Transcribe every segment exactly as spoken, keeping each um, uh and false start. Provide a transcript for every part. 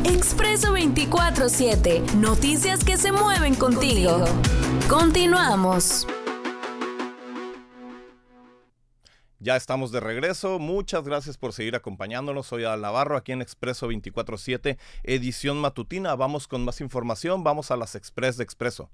Expreso veinticuatro siete. Noticias que se mueven contigo. contigo. Continuamos. Ya estamos de regreso. Muchas gracias por seguir acompañándonos. Soy Adal Navarro aquí en Expreso veinticuatro siete, edición matutina. Vamos con más información. Vamos a las Express de Expreso.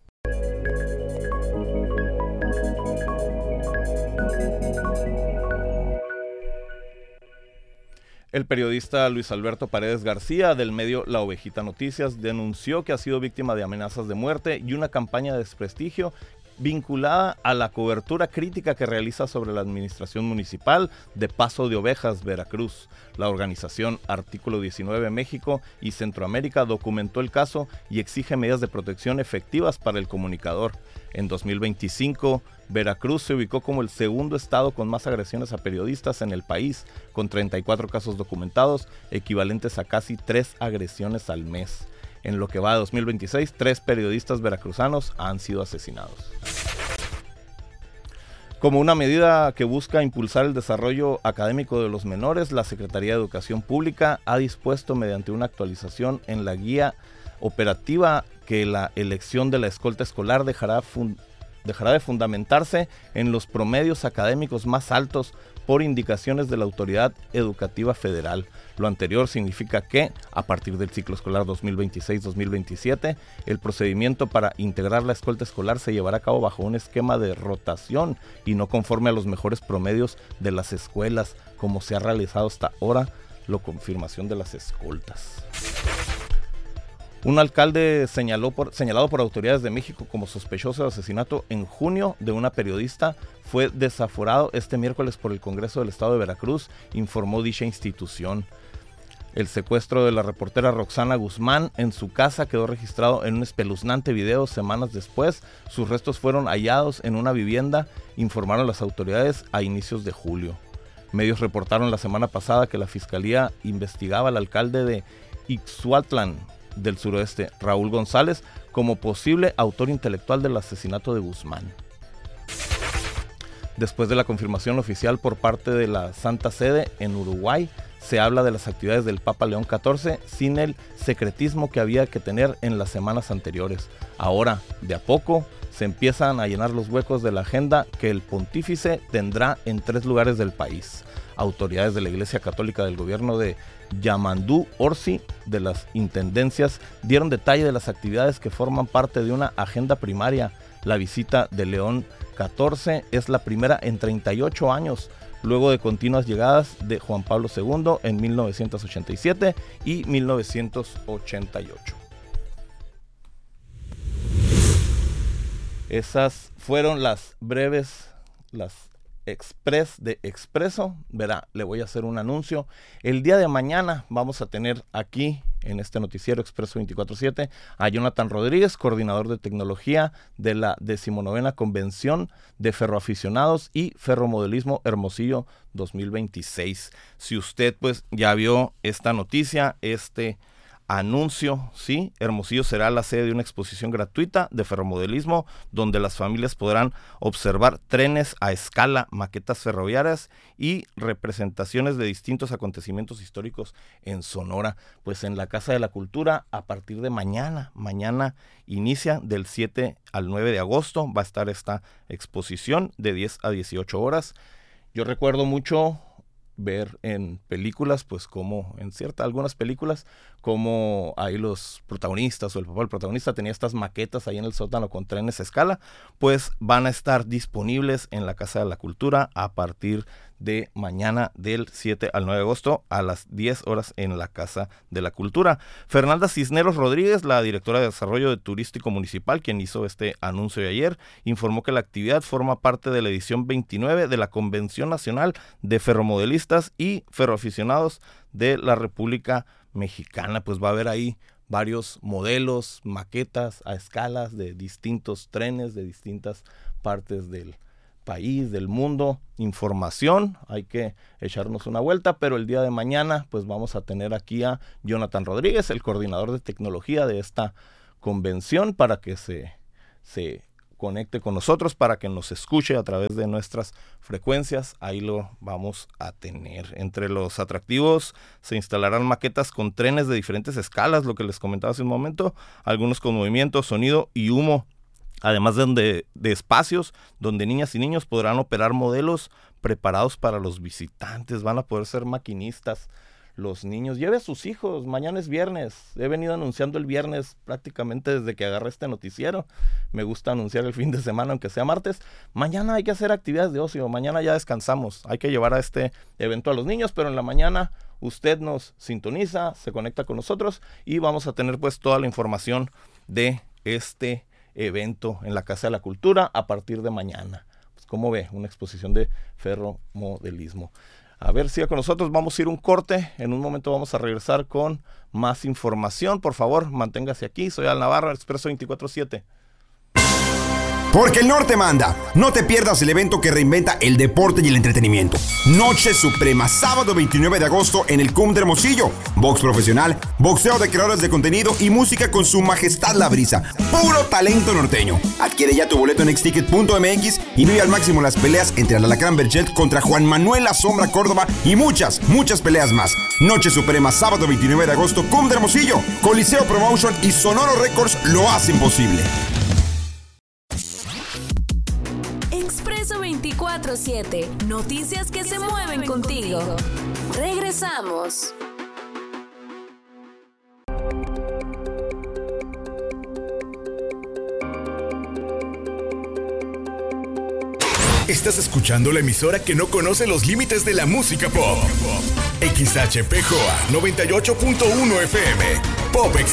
El periodista Luis Alberto Paredes García, del medio La Ovejita Noticias, denunció que ha sido víctima de amenazas de muerte y una campaña de desprestigio vinculada a la cobertura crítica que realiza sobre la administración municipal de Paso de Ovejas, Veracruz. La organización Artículo diecinueve México y Centroamérica documentó el caso y exige medidas de protección efectivas para el comunicador. En dos mil veinticinco, Veracruz se ubicó como el segundo estado con más agresiones a periodistas en el país, con treinta y cuatro casos documentados, equivalentes a casi tres agresiones al mes. En lo que va de dos mil veintiséis, tres periodistas veracruzanos han sido asesinados. Como una medida que busca impulsar el desarrollo académico de los menores, la Secretaría de Educación Pública ha dispuesto mediante una actualización en la guía operativa que la elección de la escolta escolar dejará, fun- dejará de fundamentarse en los promedios académicos más altos por indicaciones de la Autoridad Educativa Federal. Lo anterior significa que, a partir del ciclo escolar dos mil veintiséis dos mil veintisiete, el procedimiento para integrar la escolta escolar se llevará a cabo bajo un esquema de rotación y no conforme a los mejores promedios de las escuelas, como se ha realizado hasta ahora, la confirmación de las escoltas. Un alcalde señaló por, señalado por autoridades de México como sospechoso de asesinato en junio de una periodista fue desaforado este miércoles por el Congreso del Estado de Veracruz, informó dicha institución. El secuestro de la reportera Roxana Guzmán en su casa quedó registrado en un espeluznante video semanas después. Sus restos fueron hallados en una vivienda, informaron las autoridades a inicios de julio. Medios reportaron la semana pasada que la Fiscalía investigaba al alcalde de Ixhuatlán del suroeste, Raúl González, como posible autor intelectual del asesinato de Guzmán. Después de la confirmación oficial por parte de la Santa Sede en Uruguay, se habla de las actividades del Papa León catorce sin el secretismo que había que tener en las semanas anteriores. Ahora, de a poco, se empiezan a llenar los huecos de la agenda que el pontífice tendrá en tres lugares del país. Autoridades de la Iglesia Católica del gobierno de Yamandú Orsi de las intendencias dieron detalle de las actividades que forman parte de una agenda primaria. La visita de León catorce es la primera en treinta y ocho años, luego de continuas llegadas de Juan Pablo segundo en mil novecientos ochenta y siete y mil novecientos ochenta y ocho. Esas fueron las breves, las Express de Expreso. Verá, le voy a hacer un anuncio. El día de mañana vamos a tener aquí en este noticiero Expreso veinticuatro siete a Jonathan Rodríguez, coordinador de tecnología de la decimonovena Convención de Ferroaficionados y Ferromodelismo Hermosillo dos mil veintiséis. Si usted pues ya vio esta noticia, este anuncio, sí, Hermosillo será la sede de una exposición gratuita de ferromodelismo donde las familias podrán observar trenes a escala, maquetas ferroviarias y representaciones de distintos acontecimientos históricos en Sonora. Pues en la Casa de la Cultura, a partir de mañana, mañana inicia del siete al nueve de agosto, va a estar esta exposición de diez a dieciocho horas. Yo recuerdo mucho ver en películas, pues como en ciertas, algunas películas, como ahí los protagonistas o el papá del protagonista tenía estas maquetas ahí en el sótano con trenes a escala, pues van a estar disponibles en la Casa de la Cultura a partir de mañana del siete al nueve de agosto a las diez horas en la Casa de la Cultura. Fernanda Cisneros Rodríguez, la directora de Desarrollo Turístico Municipal, quien hizo este anuncio de ayer, informó que la actividad forma parte de la edición veintinueve de la Convención Nacional de Ferromodelistas y Ferroaficionados de la República Mexicana. Pues va a haber ahí varios modelos, maquetas a escalas de distintos trenes de distintas partes del país, del mundo, información, hay que echarnos una vuelta, pero el día de mañana pues vamos a tener aquí a Jonathan Rodríguez, el coordinador de tecnología de esta convención, para que se, se conecte con nosotros para que nos escuche a través de nuestras frecuencias. Ahí lo vamos a tener. Entre los atractivos se instalarán maquetas con trenes de diferentes escalas, lo que les comentaba hace un momento, algunos con movimiento, sonido y humo. Además de, donde, de espacios donde niñas y niños podrán operar modelos preparados para los visitantes. Van a poder ser maquinistas los niños. Lleve a sus hijos, mañana es viernes. He venido anunciando el viernes prácticamente desde que agarré este noticiero. Me gusta anunciar el fin de semana, aunque sea martes. Mañana hay que hacer actividades de ocio, mañana ya descansamos. Hay que llevar a este evento a los niños, pero en la mañana usted nos sintoniza, se conecta con nosotros y vamos a tener pues toda la información de este evento en la Casa de la Cultura a partir de mañana. Pues, ¿cómo ve? Una exposición de ferromodelismo. A ver, siga con nosotros, vamos a ir un corte, en un momento vamos a regresar con más información. Por favor, manténgase aquí, soy Al Navarro, Expreso veinticuatro siete. Porque el norte manda. No te pierdas el evento que reinventa el deporte y el entretenimiento. Noche Suprema, sábado veintinueve de agosto en el C U M de Hermosillo. Box profesional, boxeo de creadores de contenido y música con su majestad La Brisa. Puro talento norteño. Adquiere ya tu boleto en exticket punto m x y vive al máximo las peleas entre el Alacrán Berchet contra Juan Manuel La Sombra Córdoba y muchas, muchas peleas más. Noche Suprema, sábado veintinueve de agosto, C U M de Hermosillo. Coliseo Promotion y Sonoro Records lo hacen posible. Expreso veinticuatro siete. Noticias que, que se, se mueven, mueven contigo. contigo. Regresamos. Estás escuchando la emisora que no conoce los límites de la música pop. X H P J A noventa y ocho punto uno F M. Pop Extreme.